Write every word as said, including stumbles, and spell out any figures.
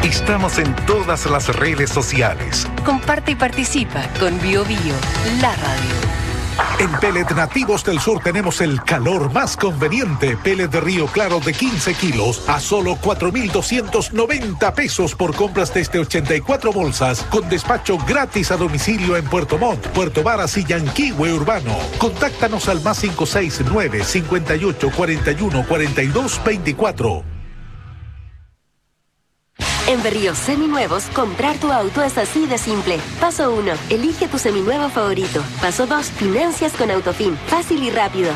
Estamos en todas las redes sociales. Comparte y participa con Bio Bio, la radio. En Pellet Nativos del Sur tenemos el calor más conveniente. Pellet de Río Claro de quince kilos a solo cuatro mil doscientos noventa pesos por compras desde ochenta y cuatro bolsas, con despacho gratis a domicilio en Puerto Montt, Puerto Varas y Yanquihue Urbano. Contáctanos al más cinco seis nueve, cinco ocho, cuatro uno, cuatro dos, veinticuatro. En Berríos Seminuevos, comprar tu auto es así de simple. Paso uno, elige tu seminuevo favorito. Paso dos, financias con Autofin. Fácil y rápido.